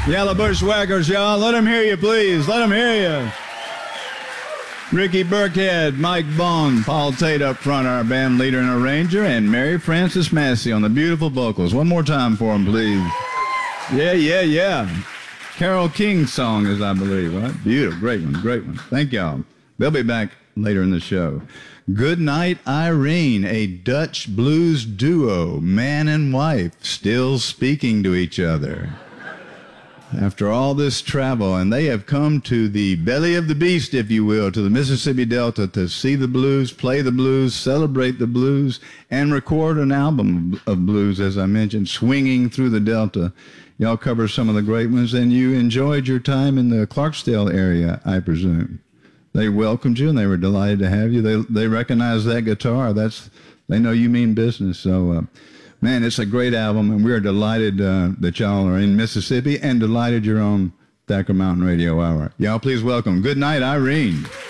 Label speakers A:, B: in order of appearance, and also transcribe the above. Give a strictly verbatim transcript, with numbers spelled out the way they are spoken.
A: Yellow Bushwhackers, y'all. Let them hear you, please. Let them hear you. Ricky Burkhead, Mike Bond, Paul Tate up front, our band leader and arranger, and Mary Frances Massey on the beautiful vocals. One more time for them, please. Yeah, yeah, yeah. Carole King's song is, I believe, right? Beautiful. Great one, great one. Thank y'all. They'll be back later in the show. Good Night, Irene, a Dutch blues duo, man and wife, still speaking to each other. After all this travel, and they have come to the belly of the beast, if you will, to the Mississippi Delta to see the blues, play the blues, celebrate the blues, and record an album of blues, as I mentioned, swinging through the Delta. Y'all cover some of the great ones, and you enjoyed your time in the Clarksdale area, I presume. They welcomed you, and they were delighted to have you. They they recognize that guitar. That's they know you mean business, so... Uh, Man, it's a great album, and we are delighted uh, that y'all are in Mississippi and delighted you're on Thacker Mountain Radio Hour. Y'all please welcome Good Night, Irene.